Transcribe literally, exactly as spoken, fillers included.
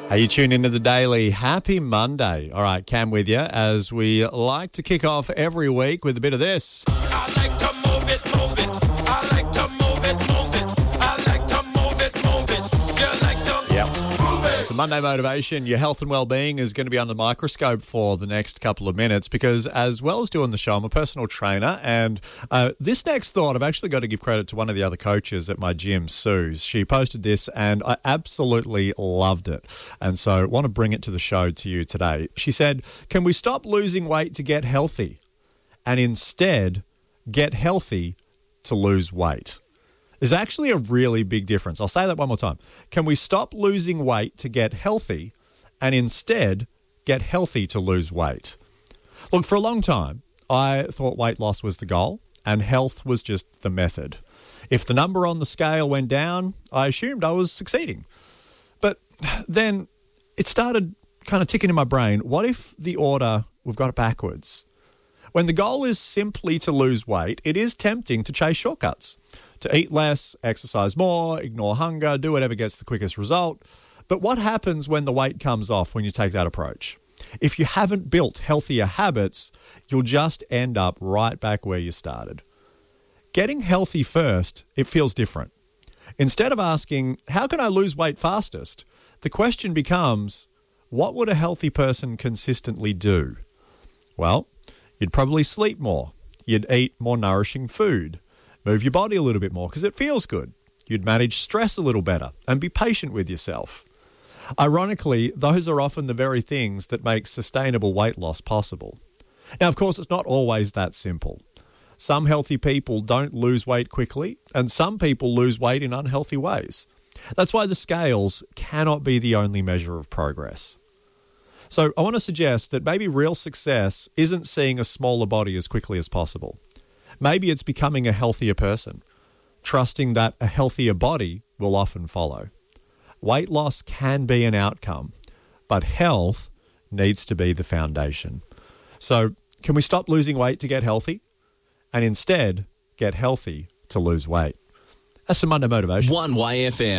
Are you tuned into the Daily? Happy Monday. All right, Cam with you as we like to kick off every week with a bit of this. I like to move it, move it. I like to move it, move it. I like to move it, move it. You like to Yep. move it. So Monday Motivation, your health and well-being is going to be under the microscope for the next couple of minutes because as well as doing the show, I'm a personal trainer. And uh, this next thought, I've actually got to give credit to one of the other coaches at my gym, Suze. She posted this and I absolutely loved it. And so I want to bring it to the show to you today. She said, can we stop losing weight to get healthy and instead get healthy to lose weight? There's actually a really big difference. I'll say that one more time. Can we stop losing weight to get healthy and instead get healthy to lose weight? Look, for a long time, I thought weight loss was the goal and health was just the method. If the number on the scale went down, I assumed I was succeeding. But then it started kind of ticking in my brain, what if the order, we've got it backwards? When the goal is simply to lose weight, it is tempting to chase shortcuts. To eat less, exercise more, ignore hunger, do whatever gets the quickest result. But what happens when the weight comes off when you take that approach? If you haven't built healthier habits, you'll just end up right back where you started. Getting healthy first, it feels different. Instead of asking, how can I lose weight fastest? The question becomes, what would a healthy person consistently do? Well, you'd probably sleep more. You'd eat more nourishing food. Move your body a little bit more because it feels good. You'd manage stress a little better and be patient with yourself. Ironically, those are often the very things that make sustainable weight loss possible. Now, of course, it's not always that simple. Some healthy people don't lose weight quickly, and some people lose weight in unhealthy ways. That's why the scales cannot be the only measure of progress. So I want to suggest that maybe real success isn't seeing a smaller body as quickly as possible. Maybe it's becoming a healthier person, trusting that a healthier body will often follow. Weight loss can be an outcome, but health needs to be the foundation. So can we stop losing weight to get healthy and instead get healthy to lose weight? That's some Monday Motivation. one Y F M.